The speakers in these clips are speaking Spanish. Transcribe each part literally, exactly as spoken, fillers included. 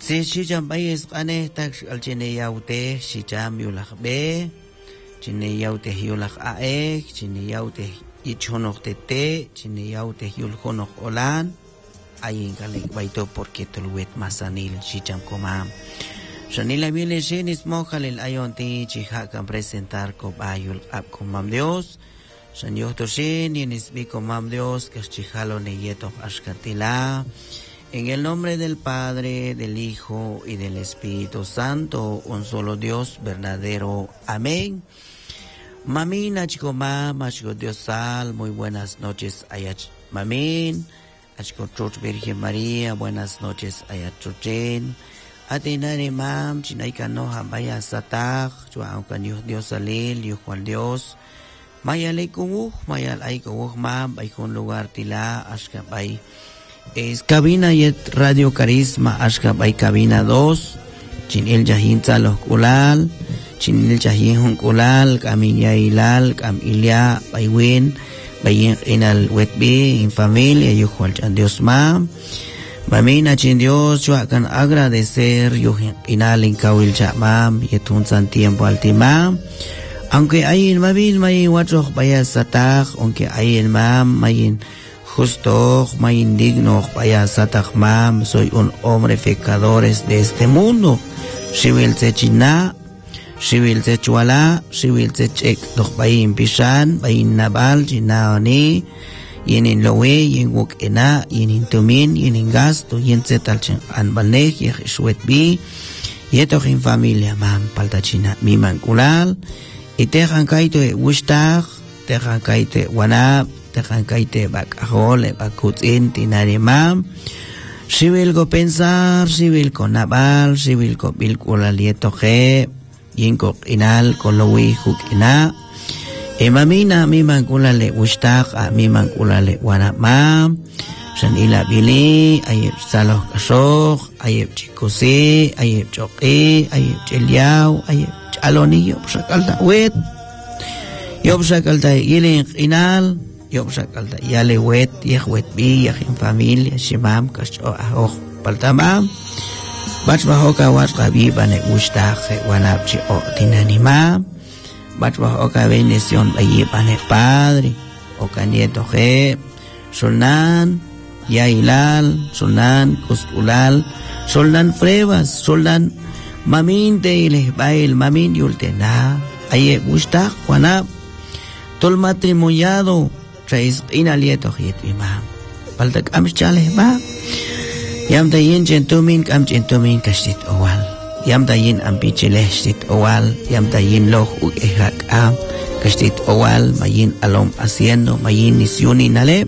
Si shijam bayis ane tak al chine yaute shijam yulak be chine yaute yulak ae chine yaute ichonok tete chine yaute yulkonok olan ayin kalik baito porque toluet masanil shijam komam shanila bile shenis mojalil ayonti chihakan presentar ko bayul ab komam Dios shan yohto shen yenis bi komam Dios que chihalo ne yeto ashkatila. En el nombre del Padre, del Hijo y del Espíritu Santo, un solo Dios verdadero. Amén. Mamín, achikoma, machiko Dios sal, muy buenas noches, ayach. Mamín, achiko Church Virgen María, buenas noches, ayach Churchen. Atinari mam, chinaika no hambaya satak, chuaukan Dios salil, yuhual Dios. Mayalay kuwuh, mayalay kuwuh mam, bay kun lugar tila, ashka bay. Es cabina yet Radio Carisma ashka bay cabina dos chin el jahin los kulal chin el jahin hun kulal kami ya ilal kam ilya baywin bayin inal wetbi in familia yo cual Dios ma mamina chin Dios yo akan agradecer yo inal in kawil chamam yetun san tiempo altima aunque ayin mamin may watroh bayas satak aunque ayin mam mayin justo, muy indigno, vaya satakmam, soy un hombre pecadores de este mundo. Shivil se china, shivil se chuala, shivil se chek, doch bayin pishan, bayin nabal, chinaoni, yenin lowe, yen wok ena, yenin tumin, yenin gasto, yen se talchen anbanek, yeh shwetbi, yetoch in familia, mam, palta china, mi mankulal, y tejan kaito e wishtag, tejan kaite wanab, tejan kaite bakahole bakutin tinarimam civil ko pensar civil ko nabal civil ko bilkula lieto je yinko inal ko lowi hukina e mamina mi mangkula le ustak a mi mangkula le wanamam san ila bili ayep saloh kasok ayep chikose ayep choke ayep cheliao ayep alonillo sakalta wet yob sakalta yilin inal yo sakalta yale wet yeh wet bi yeh in familia shimam kacho ahoh paltamam bach bahoka wat qabi bane ustak wanapchi o tinanimam bach bahoka bendición bayi bane padre o canieto je solnan yailal solnan kuskulal solnan pruebas solnan mamin te ileh bail mamin yultena aye ustak wanap tol matrimoniado traes inalieto hit imam paltak am chale ba yam dayin gentumin am gentumin kashit owal yam dayin am pichileshit owal yam dayin loh uhak am kashit owal mayin alom haciendo mayin nisyuni nale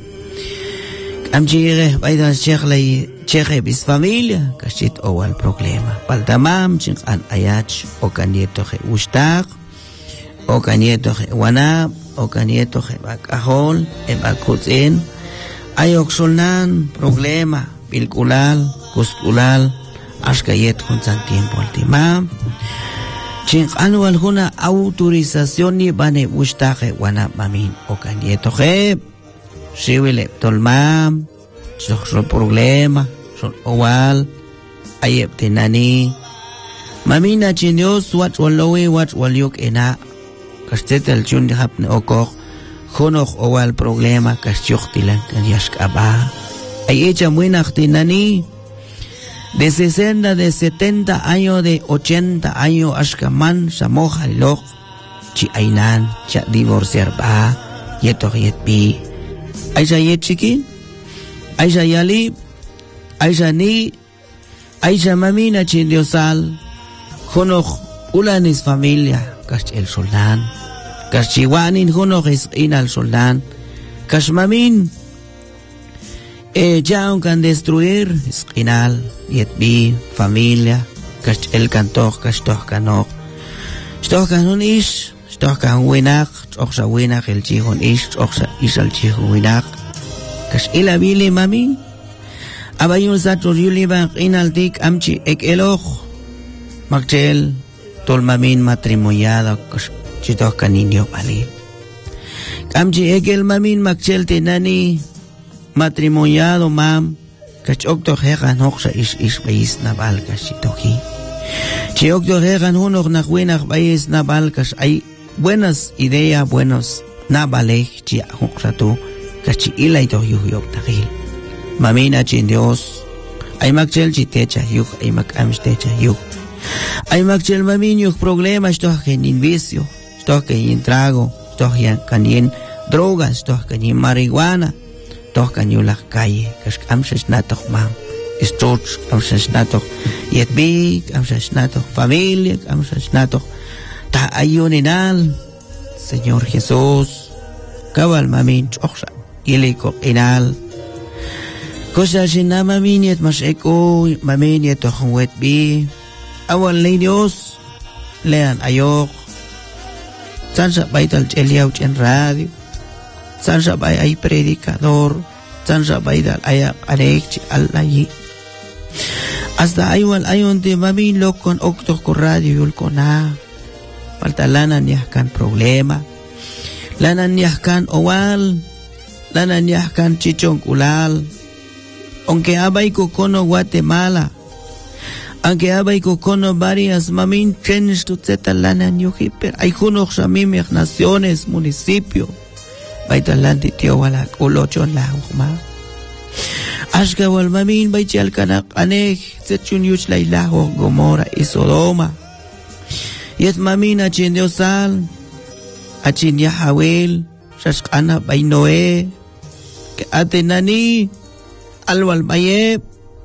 am jire baida chekhle chekhe bis familia kashit owal problema paltamam chin an ayach o kanieto he ustak o kanieto he wanab o canieto bakahol e bakutin ayok solnan problema bilkulal kuskulal ashkayet con san tiempo altima chin anual huna autorización ni bane bustaje wana mamin o canieto je shivile tolmam so problema son owal ayep tinani mamina chin Dios wat walowe wat walyuk ena kastet el chun hapne okok khonoch owal problema kastyok tilan kan yashkaba ay echa muinach tinani de sesenta de setenta años de ochenta años ashkaman samoja lok chi ainan cha divorciar ba yeto yet bi aisha yet chikin aisha yali aisha ni aisha mamina chin diosal khonoch ulanis familia kash el soldan kash chiwanin huno is inal soldan kash mamin e jaun kan destruir is inal yet bi familia kash el kantoch kash toch kanok toch kanun is toch kan winak toch sa winak el chihon is toch sa isal chihon winak kash ila bili mamin abayun sa yuli ba inal tik amchi ek eloch magchel tol mamin matrimoniado chito kaninyo ali kamji egel mamin magchelte nani matrimoniado mam kachok to hegan hoksha ish ish bais na balkash toki. Chiok to hegan hunok na winach bais na balkash ay buenas idea buenos na balej chi hoksha tu kachi ilay to yuhyok takil. Mamina chin Dios ay magchel chi techa yuk ay magams techa yuk. Ay magchel mamin yuk problemas to kenin vicio, to kenin trago, to kanin drogas, to kanin marihuana. Toch kan je lach kaye, kas amses na toch mam, is trots, amses na toch, yet big, amses na toch, familia, amses na toch, ta ayuninal, Señor Jesús, kawal mamin choksa, iliko inal, cosa sina mamin yet mas eko, mamin yet toch wet bi, awal lay Dios, lean ayok, sansa baital cheliauch en radio, san sabay ay predicador, san sabay dal ay arekchi alayi. Hasta aywal ayon de mamin lokon oktok ko radio yul ko na. Palta lanan yahkan problema, lanan yahkan owal, lanan yahkan chichong ulal. Aunque abay ko kono Guatemala, aunque abay ko kono varias mamin chenes tutzeta lanan yuhiper, ay kunok sa mimik naciones, municipio. Baitalanti tio wala ulochon la hukma. Ashka wal mamin baichal kanak anek setchun yuch la ilaho Gomora y Sodoma. Yet mamin achin Diosal, achin Yahawel, shashkana bay Noé, que atenani alwal mayeb.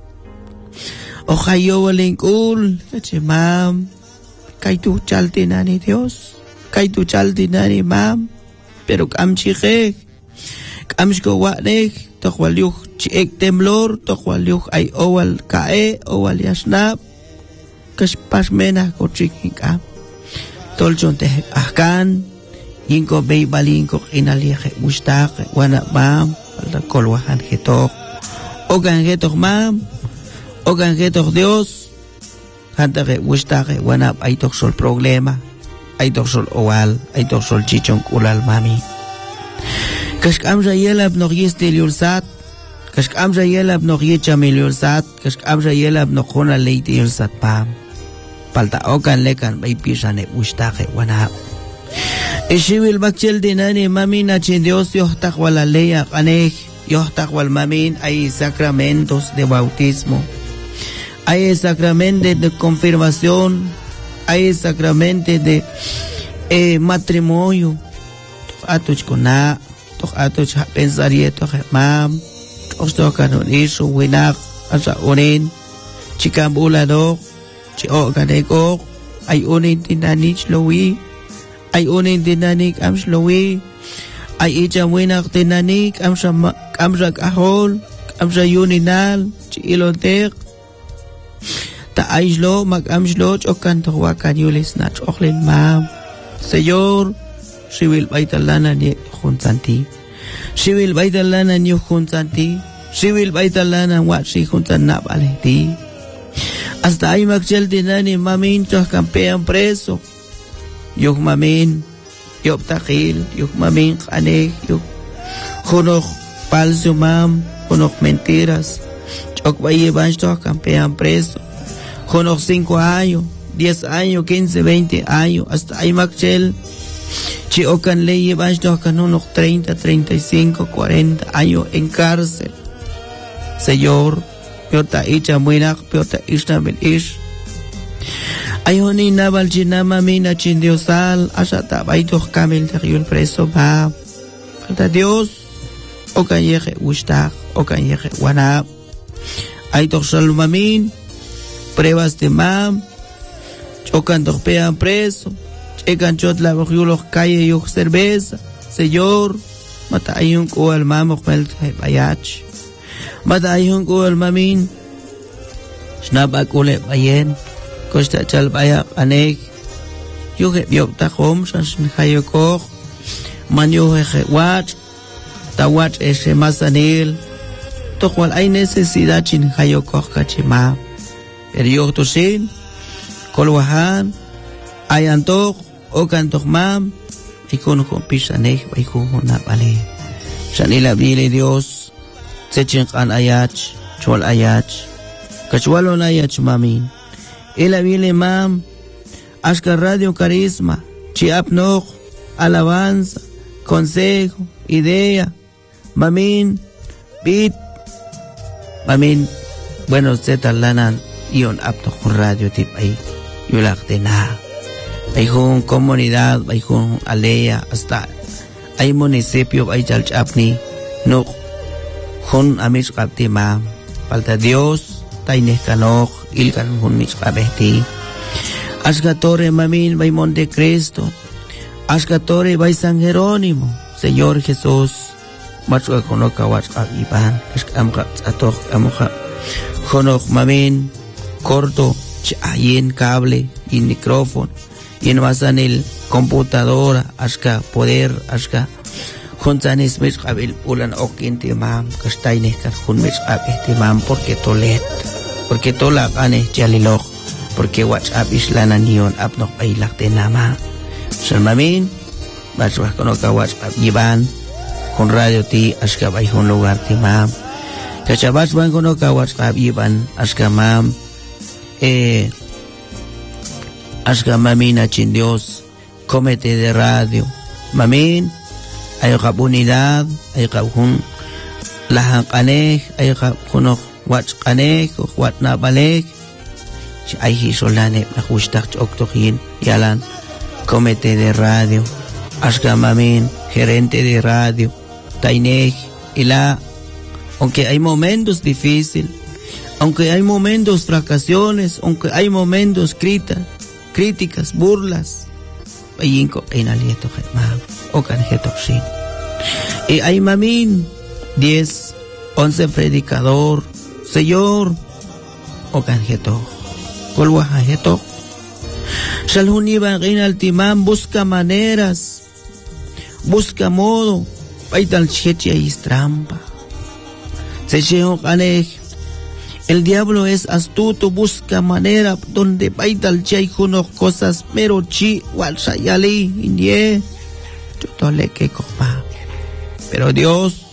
Ohayo walinkul, kachimam, kay tu chalti nani Dios, kay tu chalti nani mam. Pero kam chike, kam shko wanek, tokwal yuk chiek temblor, tokwal yuk ay owal kae, owal yasnap, kas pasmena ko chiking kam. Tolchon te ahkan, yinko bay balinko inalihe mustak, wana mam, alda kolwahan hetok, ogan hetok mam, ogan hetok Dios, hanta ke mustak, wana ay tok sol problema. Ay dorsol owal, ay dorsol chichong ulal mami. Kask amja yelab nog yestel yulsat, kask amja yelab nog yechamil yulsat, kask amja yelab nog hona leite yulsat pam. Palta okan lekan bay pisane ustake wana. Ishiwil bakchel dinani mami na chin Dios yohtak wala leya kanek, yohtak wal mamin ay sacramentos de bautismo, ay sacramentos de confirmación, hay sacramente de eh, matrimonio. Atoch kona, toch atoch pensaría toch mam, toch toch kanon iso winak asa unin, chikambula do, chi o kaneko, ay unin tinanich lowi, ay unin tinanik am shlowi, ay icham winak tinanik am sa am sa kahol, am sa yuninal, chi ilotek. Ta aislo mag-amslo chokan tohwa kanyulis na choklin mam. Señor, si will baitalanan ni juntanti. Si will baitalanan ni juntanti. Si will baitalanan wat si juntan na baleti. Hasta ay magchel dinani mamin choh kampean preso. Yuk mamin, yuk takil, yuk mamin kanek, yuk hunok palso mam, hunok mentiras. Chok bayi banch choh kampean preso. Con los cinco años, diez años, quince, veinte años, hasta hay magchel, chi okan le llevas dos can unos treinta, treinta y cinco, cuarenta años en cárcel. Señor, piota icha muinak, piota ishna bil ish. Ayoni nabal chinama mina chin Diosal, asata baitos kamil teriyul preso ba. Falta Dios, okan yeje ustak, okan yeje wanab. Ay toksal mamin, pruebas de mam, chocan torpean preso, checan chot la los calle y cerveza, señor, mata ayun ko al mam okmel bayach, mata ayun ko al mamin, snaba kule bayen, costa chal bayak anek, yuge biok ta hom san hayo koch, man yuge watch, ta watch ese masanil, tokwal hay necesidad chin hayo koch kachima. Pero yo tosin, kolwahan, ayantok, okantok mam, ikon ko pisanek, ikon ko napali. Sanila bili Dios, sechin kan ayach, chwal ayach kachwalon ayach mamin ila vile mam ashka Radio Carisma chi apnoch alabanza consejo idea mamin bit mamin bueno setalanan ion apnoch radio tip ay yulak na hay kung comunidad hay kung alea hasta hay municipio hay chalchapni no hun amis kapti ma palta Dios taineh kanok ilkan hun mis kapehti asgatore mamin bay Monte Cristo asgatore bay San Jerónimo Señor Jesús machua konoka wachap iban amka atok amuka konok mamin corto chayin cable y micrófono y en basan el computadora ashka poder ashka juntanis mis qabil ulan okinti mam kastaine kan hun mis qabehti mam porque tolet porque tola ane jalilok porque WhatsApp islana nion apnok bailak tenama salmamin baswa kono ka WhatsApp iban con radio ti ashka bay hun lugar ti mam kachabas ban kono ka WhatsApp iban ashka mam eh ashka mamin achin Dios comete de radio mamin ay kabunidad ay kabun lahang kanek ay kabuno watch kanek wat na balik si ay hisolane na kustak oktokin yalan comete de radio ashka mamin gerente de radio tainek ila aunque hay momentos difíciles aunque hay momentos fracasiones aunque hay momentos críticas críticas, burlas, bayinko pinalieto ma o kanjetoksin. Y hay mamin diez, once predicador, Señor o kanjetok. Kolwahajetok. Shalhuniba al timam busca maneras, busca modo, paital cheche y trampa. Se cheo kanej. El diablo es astuto, busca manera donde baital chay kuno cosas pero chi walshayali indie tutole que copa. Pero Dios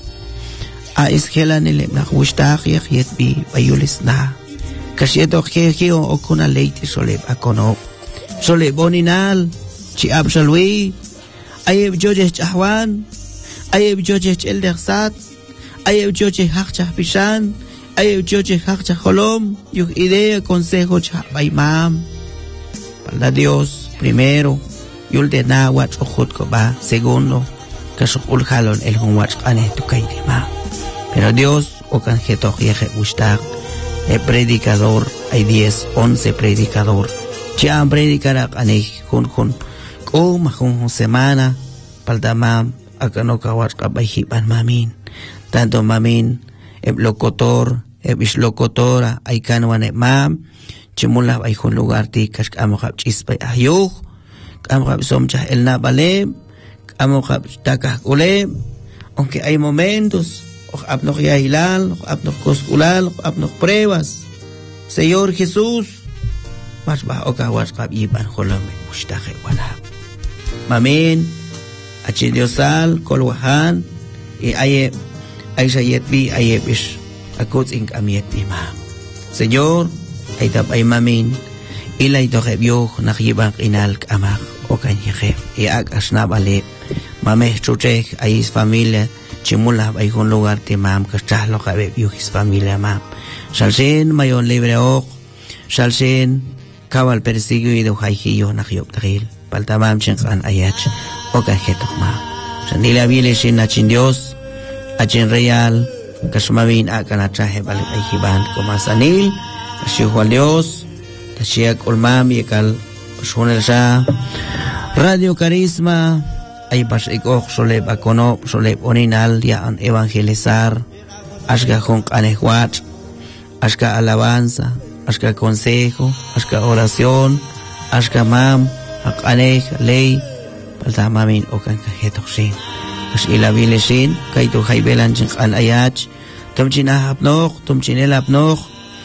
a esgelan el nahuishtach yet bi bayulis na. Kasieto jejio o kuna leite sole akono. Sole boninal chi abshalwi ayeb joje chahwan ayeb joje el dersat ayeb joje hakcha pishan ay choche hakcha holom yuk idea consejo cha baimam para Dios primero yul de na watch ojot ko ba segundo kasukul halon el hon watch ane tu kay ma pero Dios o kanjeto yeje bustak el predicador hay diez once predicador ya predicar ane hun hun ko ma hun semana para mam akano ka watch ka bahiban mamin tanto mamin el locutor ebish locutora ay kanwan mam chimula ay hun lugar ti kash amokap chispa ayuh amokap somcha el nabalem amokap takah ulem aunque hay momentos o abnoch yahilal o abnoch koskulal o abnoch pruebas Señor Jesús mas ba oka waskap iban holame mushtaje wala mamin achi diosal kolwahan y ay ay sayet bi ay bish akot ing amiet imam Señor ay tabay mamin ilay to kebyo nakibang inal kamak o kanyeke iag asna bale mameh chuchek ay is familia chimula ay kon lugar ti mam kastalo kabebyo his familia mam salsin mayon libre ok salsin kawal perseguido hayhiyo nakyop takil paltamam chenkan ayach o kanjetok mam sanila bile sin na chin Dios achin real kasumawin akan atrahe balik ay hiban kumasanil kasyuhwal Dios tasyak ulmam yakal kasunel sa Radio Carisma ay pasikok soleb akono soleb oninal yaan evangelizar ashka kong kanehwat ashka alabanza ashka consejo ashka oración ashka mam akanej ley paltamamin okan kajetoksin as ilabilisin kay to haybelan jing an ayach tum chinahap nok tum chinelap nok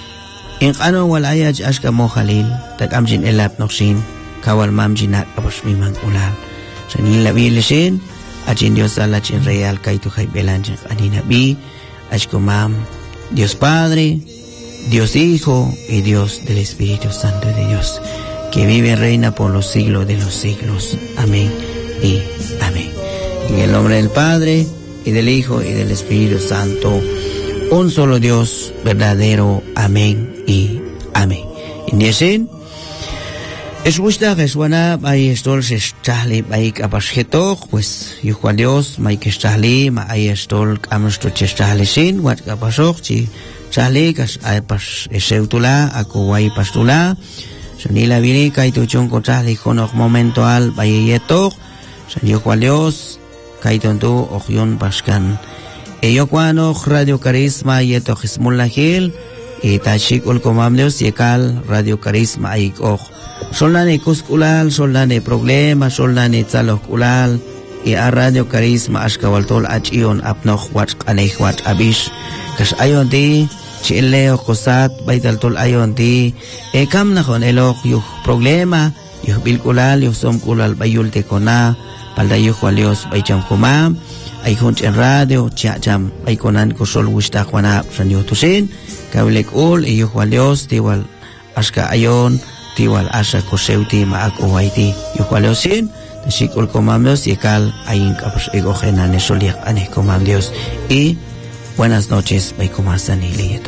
in ano wal ayach ashka mo khalil tag amjin elap nok sin kawal mam jinat apos mimang ulal sa ilabilisin achin Dios ala chin real kay to haybelan jing aninabi ashko mam Dios Padre, Dios Hijo y Dios del Espíritu Santo de Dios, que vive y reina por los siglos de los siglos. Amén y amén. En el nombre del Padre, y del Hijo, y del Espíritu Santo, un solo Dios verdadero. Amén y amén. Indiesin, es gusta que suena, hay estol se chahli, hay capasjeto, pues, yujo a Dios, hay que chahli, hay estol, amostro chahli sin, wat capasok, chi, chahli, kas, hay pas, eseutula, akuwai pastula, sonila vini, kaito chonko chahli, konok momento al, hay yeto, san yujo a Dios, kaito tu, ojion paskan. Ello cuando Radio Carisma yeto jismulahil, y tachik ul comamleos yekal Radio Carisma aik oj. Solane kuskulal, solane problema, solane tzalokkulal, y a Radio Carisma ashkawaltol achion apnoch watch anech watch abish. Kas ayon di, chileo kosat, baitaltol ayon di, e kam nakon elok yuh problema, yuh bilkulal, yuh somkulal bayul tekona, palda yuh walios baycham kumam, ay hunch en radio, chiacham, ay konan kusol wishta kwana san yuh tusin, kawlek ul, y yuh walios, tiwal ashka ayon, tiwal asha koseuti maak uwaiti yukwaliosin tashikul comamdios yekal ayin kapos egojena nesoliak ane comamdios y buenas noches bay comasan y